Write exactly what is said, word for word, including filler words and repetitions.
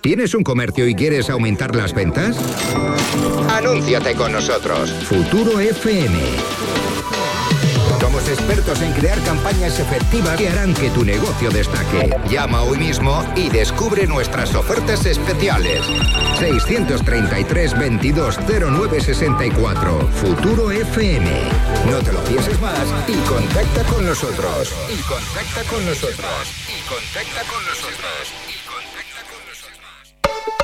¿Tienes un comercio y quieres aumentar las ventas? Anúnciate con nosotros. Futuro F M. Somos expertos en crear campañas efectivas que harán que tu negocio destaque. Llama hoy mismo y descubre nuestras ofertas especiales. seiscientos treinta y tres, veintidós, cero nueve sesenta y cuatro. Futuro F M. No te lo pienses más y contacta con nosotros. Y contacta con nosotros. Y contacta con nosotros.